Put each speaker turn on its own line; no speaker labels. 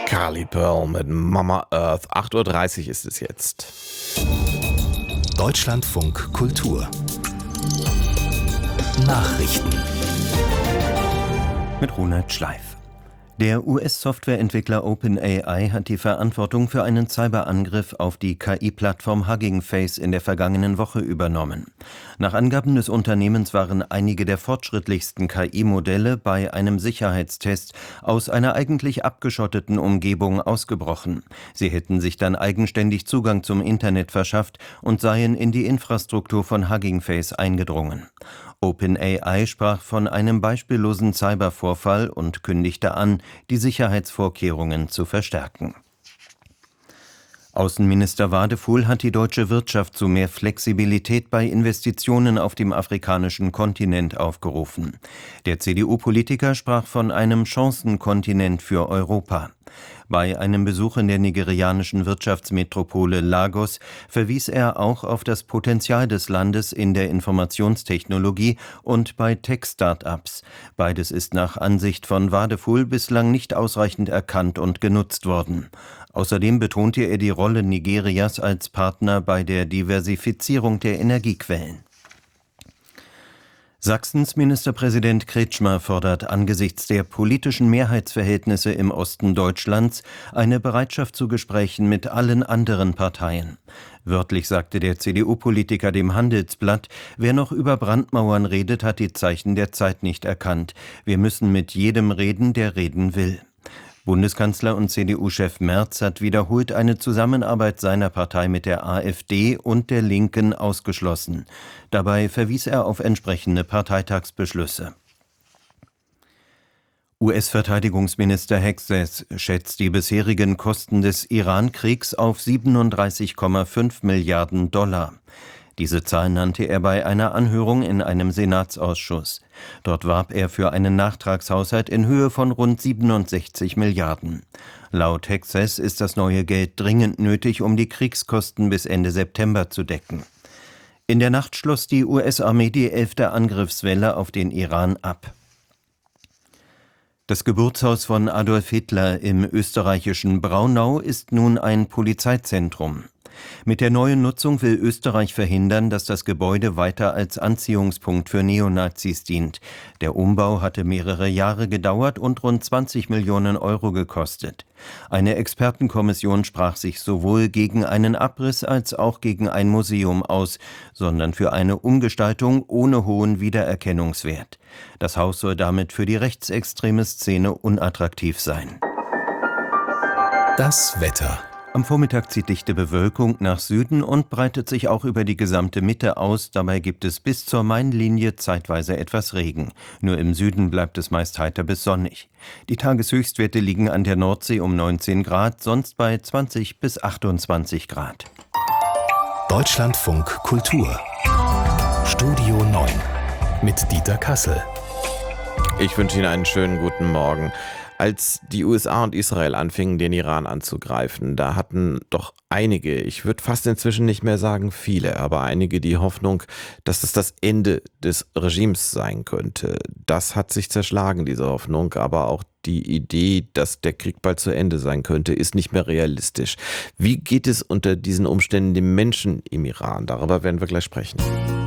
Carly Pearl mit Mama Earth. 8:30 Uhr ist es jetzt.
Deutschlandfunk Kultur Nachrichten
mit Ronald Schleif. Der US-Softwareentwickler OpenAI hat die Verantwortung für einen Cyberangriff auf die KI-Plattform Hugging Face in der vergangenen Woche übernommen. Nach Angaben des Unternehmens waren einige der fortschrittlichsten KI-Modelle bei einem Sicherheitstest aus einer eigentlich abgeschotteten Umgebung ausgebrochen. Sie hätten sich dann eigenständig Zugang zum Internet verschafft und seien in die Infrastruktur von Hugging Face eingedrungen. OpenAI sprach von einem beispiellosen Cybervorfall und kündigte an, die Sicherheitsvorkehrungen zu verstärken. Außenminister Wadephul hat die deutsche Wirtschaft zu mehr Flexibilität bei Investitionen auf dem afrikanischen Kontinent aufgerufen. Der CDU-Politiker sprach von einem Chancenkontinent für Europa. Bei einem Besuch in der nigerianischen Wirtschaftsmetropole Lagos verwies er auch auf das Potenzial des Landes in der Informationstechnologie und bei Tech-Start-ups. Beides ist nach Ansicht von Wadephul bislang nicht ausreichend erkannt und genutzt worden. Außerdem betonte er die Rolle Nigerias als Partner bei der Diversifizierung der Energiequellen. Sachsens Ministerpräsident Kretschmer fordert angesichts der politischen Mehrheitsverhältnisse im Osten Deutschlands eine Bereitschaft zu Gesprächen mit allen anderen Parteien. Wörtlich sagte der CDU-Politiker dem Handelsblatt: Wer noch über Brandmauern redet, hat die Zeichen der Zeit nicht erkannt. Wir müssen mit jedem reden, der reden will. Bundeskanzler und CDU-Chef Merz hat wiederholt eine Zusammenarbeit seiner Partei mit der AfD und der Linken ausgeschlossen. Dabei verwies er auf entsprechende Parteitagsbeschlüsse. US-Verteidigungsminister Hexes schätzt die bisherigen Kosten des Iran-Kriegs auf 37,5 Milliarden $. Diese Zahl nannte er bei einer Anhörung in einem Senatsausschuss. Dort warb er für einen Nachtragshaushalt in Höhe von rund 67 Milliarden. Laut Hexes ist das neue Geld dringend nötig, um die Kriegskosten bis Ende September zu decken. In der Nacht schloss die US-Armee die 11. Angriffswelle auf den Iran ab. Das Geburtshaus von Adolf Hitler im österreichischen Braunau ist nun ein Polizeizentrum. Mit der neuen Nutzung will Österreich verhindern, dass das Gebäude weiter als Anziehungspunkt für Neonazis dient. Der Umbau hatte mehrere Jahre gedauert und rund 20 Millionen Euro gekostet. Eine Expertenkommission sprach sich sowohl gegen einen Abriss als auch gegen ein Museum aus, sondern für eine Umgestaltung ohne hohen Wiedererkennungswert. Das Haus soll damit für die rechtsextreme Szene unattraktiv sein.
Das Wetter.
Am Vormittag zieht dichte Bewölkung nach Süden und breitet sich auch über die gesamte Mitte aus. Dabei gibt es bis zur Mainlinie zeitweise etwas Regen. Nur im Süden bleibt es meist heiter bis sonnig. Die Tageshöchstwerte liegen an der Nordsee um 19 Grad, sonst bei 20 bis 28 Grad.
Deutschlandfunk Kultur Studio 9 mit Dieter Kassel.
Ich wünsche Ihnen einen schönen guten Morgen. Als die USA und Israel anfingen, den Iran anzugreifen, da hatten doch einige, ich würde fast inzwischen nicht mehr sagen viele, aber einige die Hoffnung, dass es das Ende des Regimes sein könnte. Das hat sich zerschlagen, diese Hoffnung, aber auch die Idee, dass der Krieg bald zu Ende sein könnte, ist nicht mehr realistisch. Wie geht es unter diesen Umständen den Menschen im Iran? Darüber werden wir gleich sprechen.